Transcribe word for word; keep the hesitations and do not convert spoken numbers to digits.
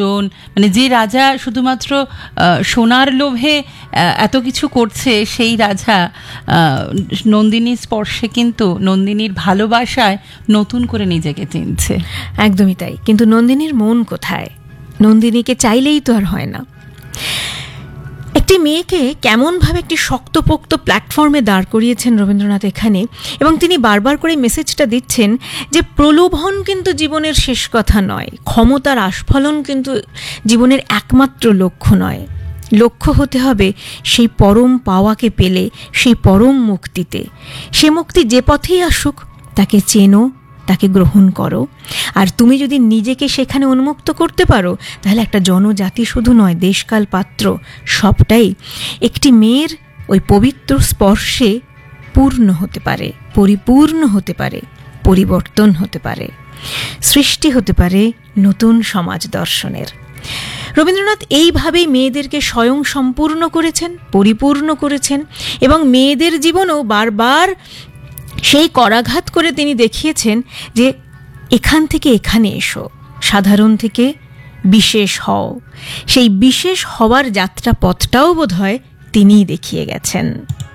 মানে যে রাজা শুধুমাত্র সোনার লোভে এত কিছু করছে, সেই রাজা নন্দিনীর স্পর্শে কিন্তু নন্দিনীর ভালোবাসায় নতুন করে নিজেকে চিনছে। একদমই তাই। কিন্তু নন্দিনীর মন কোথায়? নন্দিনীকে চাইলেই তো আর হয় না। একটি মেয়েকে কেমনভাবে একটি শক্তপোক্ত প্ল্যাটফর্মে দাঁড় করিয়েছেন রবীন্দ্রনাথ এখানে, এবং তিনি বারবার করে মেসেজটা দিচ্ছেন যে প্রলোভন কিন্তু জীবনের শেষ কথা নয়, ক্ষমতার আস্ফলন কিন্তু জীবনের একমাত্র লক্ষ্য নয়। লক্ষ্য হতে হবে সেই পরম পাওয়াকে পেলে, সেই পরম মুক্তিতে। সে মুক্তি যে পথেই আসুক তাকে চেনো, তাকে গ্রহণ করো। আর তুমি যদি নিজেকে সেখানে উন্মুক্ত করতে পারো, তাহলে একটা জনজাতি শুধু নয়, দেশকাল পাত্র সবটাই একটি মেয়ের ওই পবিত্র স্পর্শে পূর্ণ হতে পারে, পরিপূর্ণ হতে পারে, পরিবর্তন হতে পারে, সৃষ্টি হতে পারে নতুন সমাজ দর্শনের। রবীন্দ্রনাথ এইভাবেই মেয়েদেরকে স্বয়ং সম্পূর্ণ করেছেন, পরিপূর্ণ করেছেন, এবং মেয়েদের জীবনেও বারবার সেই করাঘাত করে তিনি দেখিয়েছেন যে এখান থেকে এখানে এসো, সাধারণ থেকে বিশেষ হও। সেই বিশেষ হওয়ার যাত্রা পথটাও বোধহয় তিনিই দেখিয়ে গেছেন।